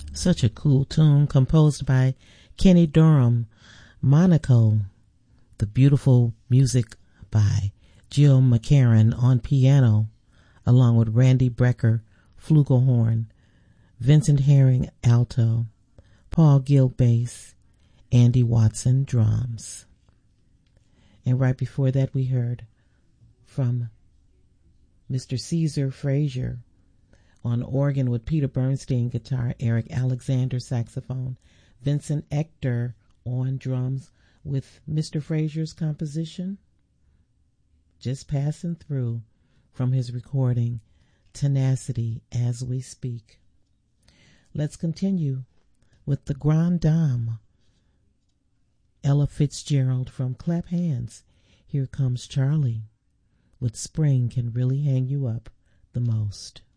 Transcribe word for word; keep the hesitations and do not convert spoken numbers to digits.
Such a cool tune composed by Kenny Dorham. Monaco. The beautiful music by Jill McCarran on piano, along with Randy Brecker, flugelhorn, Vincent Herring, alto, Paul Gill, bass, Andy Watson, drums. And right before that, we heard from Mister Caesar Frazier on organ with Peter Bernstein guitar, Eric Alexander saxophone, Vincent Ector on drums with Mister Frazier's composition, Just Passing Through, from his recording Tenacity As We Speak. Let's continue with the Grande Dame, Ella Fitzgerald from Clap Hands. Here comes Charlie with Spring Can Really Hang You Up the Most.